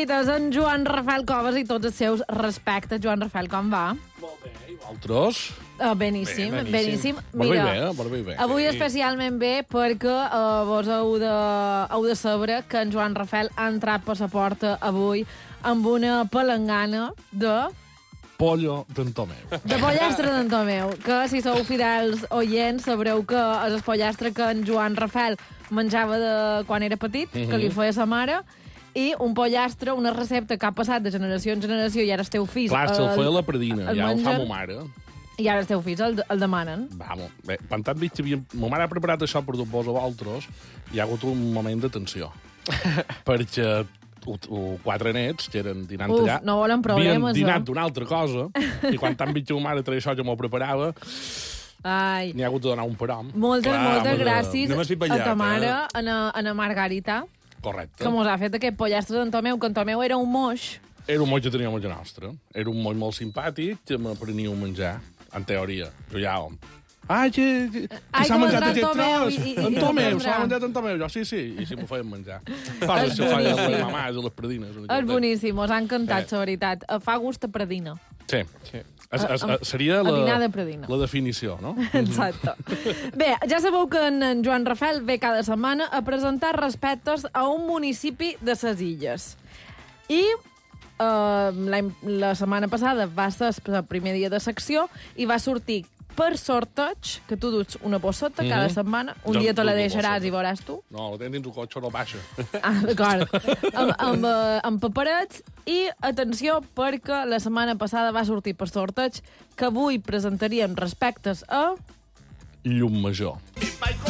nit, és en Joan Rafael Coves i tots els seus respectes. Joan Rafael, com va? Molt bé, i vosaltres? Beníssim, beníssim. Molt bé. Avui especialment bé perquè vos heu de saber que en Joan Rafael ha entrat passaport avui amb una palangana de Pollo d'Antomeu. de pollastre d'Antomeu, que si sou fidels oients sabreu que és el pollastre que en Joan Rafael menjava de quan era petit, que li feia sa mare, i un pollastre, una recepta que ha passat de generació en generació i ara els teus fills... Clar, se'l feia la predina, ja ho fa mengen, ma mare. I ara els teus fills el demanen. Vamos, bé, quan t'han dit que ma mare ha preparat això per vos a vosaltres, hi ha hagut un moment de tensió. Perquè 4 nets que eren dinant allà... no volen problemes, havien dinat d'una altra cosa, i quan t'han dit que ma mare treia això que m'ho preparava, ai, n'hi ha hagut de donar un peram. moltes gràcies no m'has a ta mare, a na Margarita, Correcte. que mos ha fet aquest pollastre d'Antomeu, que Antomeu era un moix. Era un moll que teníem a casa nostra. Era un moll molt simpàtic que m'aprenia a menjar, en teoria. Jo ja, home. Ai, que s'ha menjat aquest tros! Antomeu, s'ha menjat Antomeu. Jo, sí, i si m'ho feien menjar. Coses que ho feien les mamàs i les predines. És boníssim, us ha encantat, la veritat. Fa gust a predina. Sí. Seria a dinar de predina. la definició, no? Exacte. Bé, ja sabeu que en Joan Rafael ve cada setmana a presentar respectes a un municipi de ses illes. I la setmana passada va ser el primer dia de secció i va sortir per sorteig, que tu duts una bosseta cada setmana, un dia te la deixaràs i veuràs tu. No, la tens dins un cotxe, no baixa. Ah, d'acord. amb paperets i, atenció, perquè la setmana passada va sortir per sorteig que avui presentarien respectes a... Llum Major.